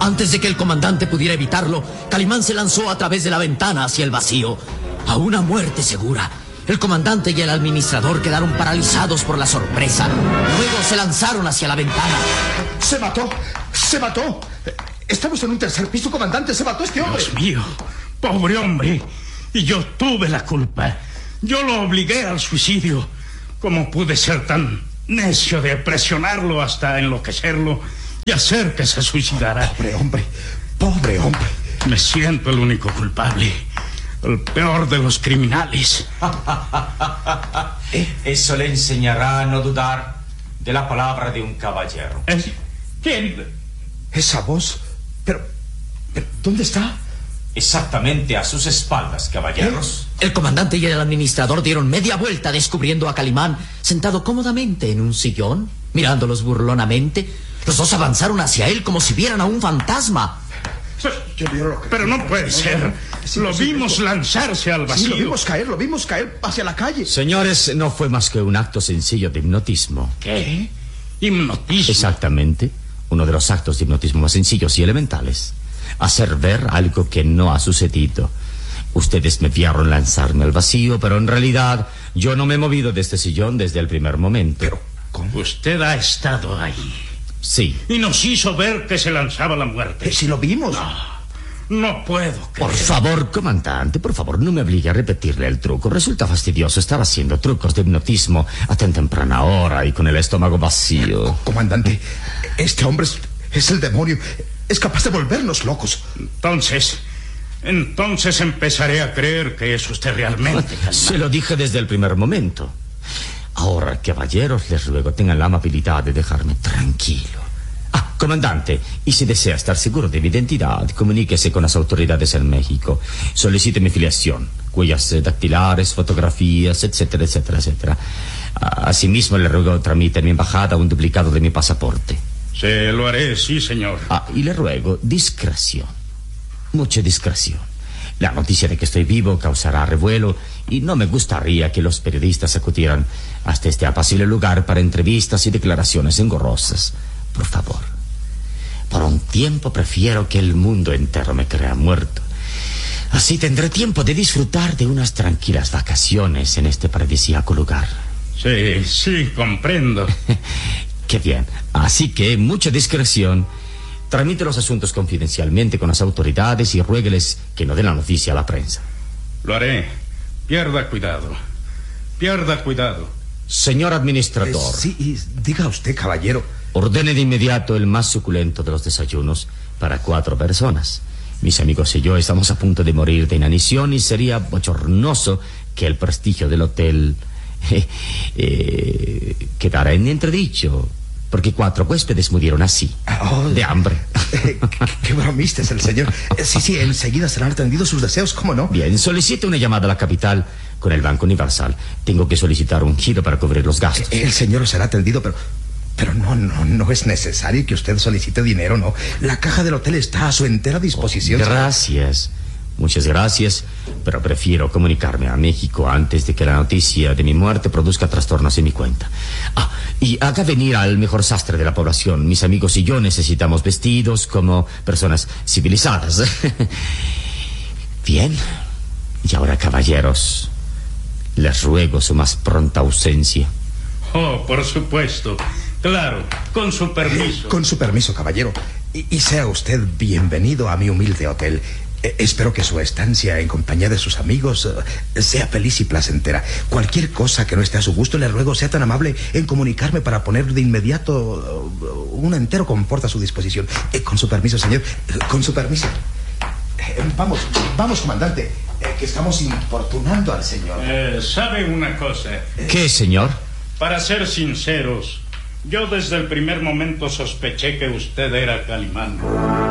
Antes de que el comandante pudiera evitarlo, Calimán se lanzó a través de la ventana hacia el vacío, a una muerte segura. El comandante y el administrador quedaron paralizados por la sorpresa. Luego se lanzaron hacia la ventana. ¡Se mató! ¡Se mató! Estamos en un tercer piso, comandante. ¡Se mató este hombre! Dios mío, pobre hombre. Y yo tuve la culpa. Yo lo obligué al suicidio. ¿Cómo pude ser tan necio de presionarlo hasta enloquecerlo y hacer que se suicidara? Pobre hombre, pobre hombre. Me siento el único culpable, el peor de los criminales. Eso le enseñará a no dudar de la palabra de un caballero. ¿Quién? Esa voz. Pero ¿dónde está? Exactamente a sus espaldas, caballeros. El comandante y el administrador dieron media vuelta descubriendo a Calimán sentado cómodamente en un sillón, mirándolos burlonamente. Los dos avanzaron hacia él como si vieran a un fantasma. Pero no puede ser. Lo vimos lanzarse al vacío. Sí, lo vimos caer hacia la calle. Señores, no fue más que un acto sencillo de hipnotismo. ¿Qué? ¿Hipnotismo? Exactamente. Uno de los actos de hipnotismo más sencillos y elementales. Hacer ver algo que no ha sucedido. Ustedes me vieron lanzarme al vacío, pero en realidad yo no me he movido de este sillón desde el primer momento. Pero, ¿cómo? Usted ha estado ahí. Sí. Y nos hizo ver que se lanzaba a la muerte. Si lo vimos. No puedo creer. Por favor, comandante, por favor, no me obligue a repetirle el truco. Resulta fastidioso estar haciendo trucos de hipnotismo a tan temprana hora y con el estómago vacío. Comandante, este hombre es el demonio. Es capaz de volvernos locos. Entonces empezaré a creer que es usted realmente Calimán. Se lo dije desde el primer momento. Ahora, caballeros, les ruego tengan la amabilidad de dejarme tranquilo. Comandante, y si desea estar seguro de mi identidad, comuníquese con las autoridades en México. Solicite mi filiación, huellas dactilares, fotografías, etcétera, etcétera, etcétera. Asimismo, le ruego tramite en mi embajada un duplicado de mi pasaporte. Se lo haré, sí, señor. Y le ruego discreción, mucha discreción. La noticia de que estoy vivo causará revuelo y no me gustaría que los periodistas acudieran hasta este apacible lugar para entrevistas y declaraciones engorrosas. Por favor, por un tiempo prefiero que el mundo entero me crea muerto. Así tendré tiempo de disfrutar de unas tranquilas vacaciones en este paradisíaco lugar. Sí, comprendo. Qué bien. Así que mucha discreción. Tramite los asuntos confidencialmente con las autoridades y ruégueles que no den la noticia a la prensa. Lo haré. Pierda cuidado. Señor administrador. Sí, diga usted, caballero. Ordene de inmediato el más suculento de los desayunos para 4 personas. Mis amigos y yo estamos a punto de morir de inanición y sería bochornoso que el prestigio del hotel quedara en entredicho. Porque 4 huéspedes murieron así, de hambre. Qué bromista es el señor. Sí, enseguida serán atendidos sus deseos, ¿cómo no? Bien, solicite una llamada a la capital con el Banco Universal. Tengo que solicitar un giro para cubrir los gastos. El señor será atendido, pero no es necesario que usted solicite dinero, no. La caja del hotel está a su entera disposición. Gracias. Muchas gracias, pero prefiero comunicarme a México antes de que la noticia de mi muerte produzca trastornos en mi cuenta. Y haga venir al mejor sastre de la población. Mis amigos y yo necesitamos vestidos como personas civilizadas. Bien. Y ahora, caballeros, les ruego su más pronta ausencia. Por supuesto. Claro, con su permiso. Con su permiso, caballero. Y sea usted bienvenido a mi humilde hotel. Espero que su estancia en compañía de sus amigos sea feliz y placentera. Cualquier cosa que no esté a su gusto, le ruego sea tan amable en comunicarme para poner de inmediato un entero confort a su disposición. Con su permiso, señor. Con su permiso. Vamos, comandante, que estamos importunando al señor. ¿Sabe una cosa? ¿Qué, señor? Para ser sinceros, yo desde el primer momento sospeché que usted era Calimán.